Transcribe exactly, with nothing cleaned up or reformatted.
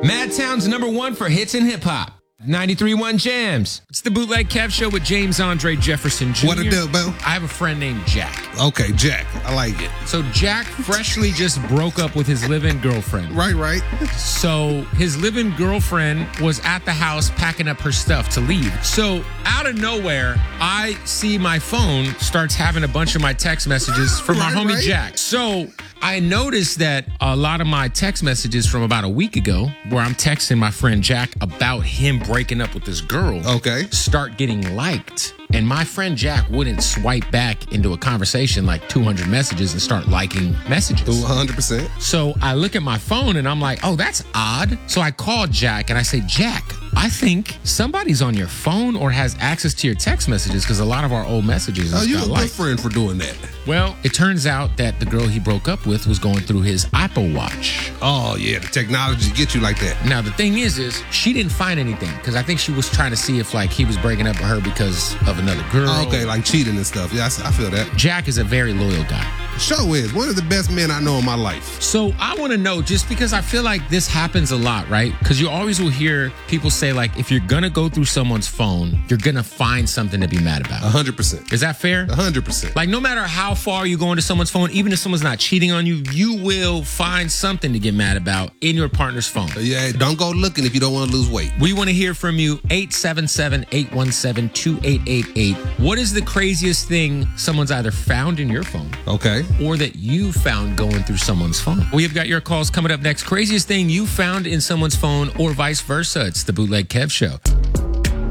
Madtown's number one for hits and hip hop. ninety-three point one Jams. It's the Bootleg Kev Show with James Andre Jefferson Junior What a deal, Bill? I have a friend named Jack. Okay, Jack. I like it. So Jack freshly just broke up with his live-in girlfriend. Right, right. So his live-in girlfriend was at the house packing up her stuff to leave. So out of nowhere, I see my phone starts having a bunch of my text messages from Right, my homie right. Jack. So I noticed that a lot of my text messages from about a week ago, where I'm texting my friend Jack about him breaking up with this girl, Okay. start getting liked. And my friend Jack wouldn't swipe back into a conversation like two hundred messages and start liking messages. one hundred percent. So I look at my phone and I'm like, oh, that's odd. So I called Jack and I say, Jack, I think somebody's on your phone or has access to your text messages because a lot of our old messages Oh, is you a got good liked. friend for doing that. Well, it turns out that the girl he broke up with was going through his Apple Watch. Oh, yeah. The technology get you like that. Now, the thing is, is she didn't find anything because I think she was trying to see if like he was breaking up with her because of another girl. Oh, okay, like cheating and stuff. Yeah, I, s- I feel that. Jack is a very loyal guy. Show is one of the best men I know in my life. So I want to know, just because I feel like this happens a lot, right? Because you always will hear people say, like, if you're going to go through someone's phone, you're going to find something to be mad about. one hundred percent. Is that fair? one hundred percent. Like, no matter how far you go into someone's phone, even if someone's not cheating on you, you will find something to get mad about in your partner's phone. Yeah, don't go looking if you don't want to lose weight. We want to hear from you. eight seven seven, eight one seven, two eight eight eight. What is the craziest thing someone's either found in your phone Okay. or that you found going through someone's phone? We've got your calls coming up next. Craziest thing you found in someone's phone or vice versa. It's the Bootleg Kev Show.